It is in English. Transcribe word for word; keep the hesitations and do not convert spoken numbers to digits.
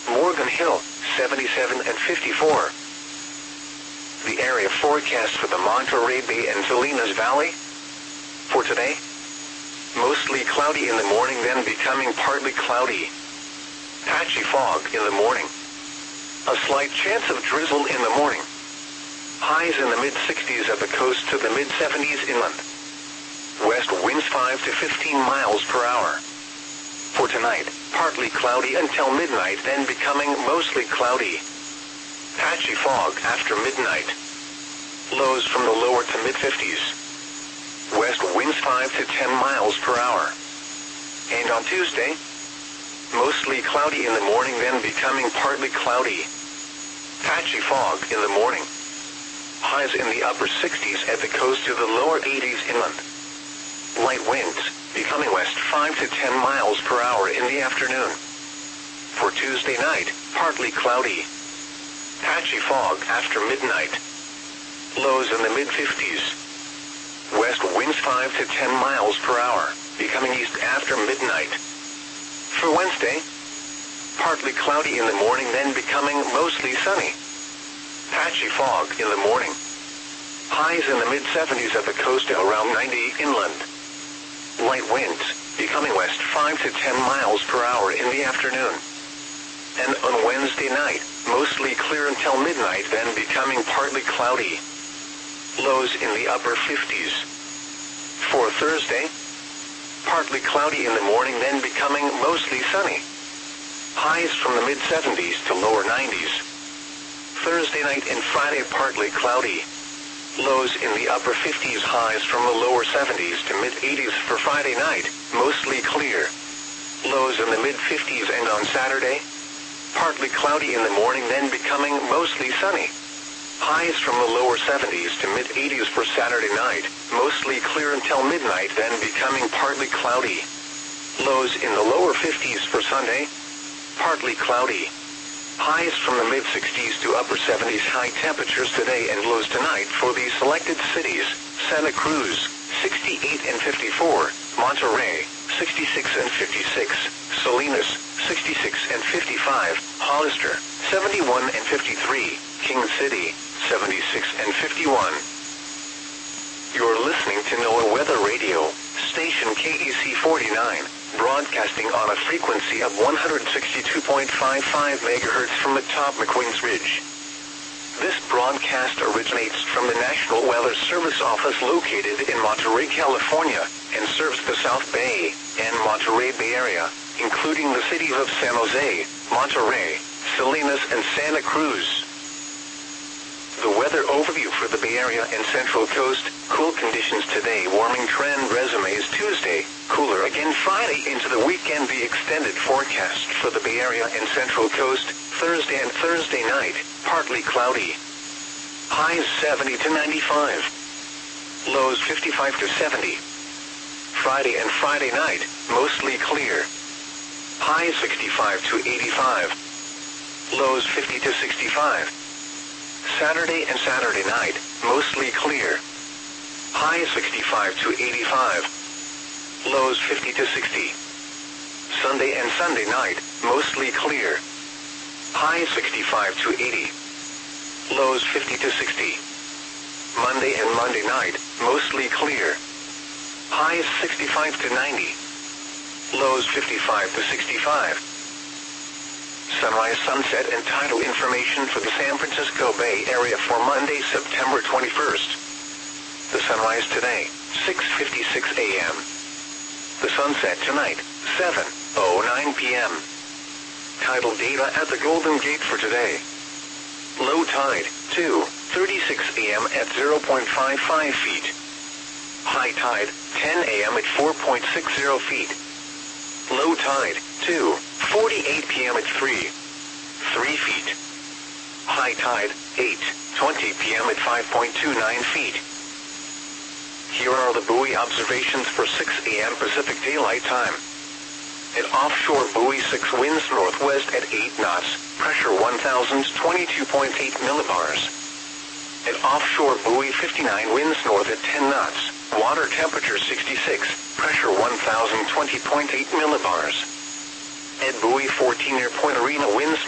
Morgan Hill, seventy-seven and fifty-four. The area forecast for the Monterey Bay and Salinas Valley. For today, mostly cloudy in the morning, then becoming partly cloudy. Patchy fog in the morning. A slight chance of drizzle in the morning. Highs in the mid sixties at the coast to the mid seventies inland. West winds five to fifteen miles per hour. For tonight, partly cloudy until midnight, then becoming mostly cloudy. Patchy fog after midnight. Lows from the lower to mid fifties. West winds five to ten miles per hour. And on Tuesday, mostly cloudy in the morning, then becoming partly cloudy. Patchy fog in the morning. Highs in the upper sixties at the coast to the lower eighties inland. Light winds, becoming west five to ten miles per hour in the afternoon. For Tuesday night, partly cloudy. Patchy fog after midnight. Lows in the mid fifties. West winds five to ten miles per hour, becoming east after midnight. For Wednesday, partly cloudy in the morning, then becoming mostly sunny. Patchy fog in the morning. Highs in the mid seventies at the coast around ninety inland. Light winds, becoming west five to ten miles per hour in the afternoon. And on Wednesday night, mostly clear until midnight, then becoming partly cloudy. Lows in the upper fifties. For Thursday, partly cloudy in the morning, then becoming mostly sunny. Highs from the mid seventies to lower nineties. Thursday night and Friday partly cloudy. Lows in the upper fifties, highs from the lower seventies to mid eighties for Friday night, mostly clear. Lows in the mid fifties, and on Saturday, partly cloudy in the morning, then becoming mostly sunny. Highs from the lower seventies to mid eighties for Saturday night, mostly clear until midnight, then becoming partly cloudy. Lows in the lower fifties for Sunday, partly cloudy. Highs from the mid sixties to upper seventies, high temperatures today and lows tonight for the selected cities: Santa Cruz, sixty-eight and fifty-four, Monterey, sixty-six and fifty-six, Salinas, sixty-six and fifty-five, Hollister, seventy-one and fifty-three, King City, seventy-six and fifty-one. You're listening to NOAA Weather Radio, station K E C forty-nine, broadcasting on a frequency of one hundred sixty-two point five five megahertz from atop McQueen's Ridge. This broadcast originates from the National Weather Service office located in Monterey, California, and serves the South Bay and Monterey Bay area, including the cities of San Jose, Monterey, Salinas, and Santa Cruz. The weather overview for the Bay Area and Central Coast: cool conditions today, warming trend resumes Tuesday, cooler again Friday into the weekend. The extended forecast for the Bay Area and Central Coast: Thursday and Thursday night, partly cloudy. Highs seventy to ninety-five. Lows fifty-five to seventy. Friday and Friday night, mostly clear. Highs sixty-five to eighty-five. Lows fifty to sixty-five. Saturday and Saturday night, mostly clear. Highs sixty-five to eighty-five. Lows fifty to sixty. Sunday and Sunday night, mostly clear. Highs sixty-five to eighty. Lows fifty to sixty. Monday and Monday night, mostly clear. Highs sixty-five to ninety. Lows fifty-five to sixty-five. Sunrise, sunset, and tidal information for the San Francisco Bay Area for Monday, September twenty-first. The sunrise today, six fifty-six a m The sunset tonight, seven oh nine p m Tidal data at the Golden Gate for today. Low tide, two thirty-six a m at zero point five five feet. High tide, ten a m at four point six zero feet. Low tide, two forty-eight p m at three three feet. High tide, eight twenty p m at five point two nine feet. Here are the buoy observations for six a m Pacific Daylight Time. At offshore buoy six, winds northwest at eight knots, pressure one thousand twenty-two point eight millibars. At offshore buoy fifty-nine, winds north at ten knots, water temperature sixty-six, pressure one thousand twenty point eight millibars. At buoy fourteen, near Point Arena, winds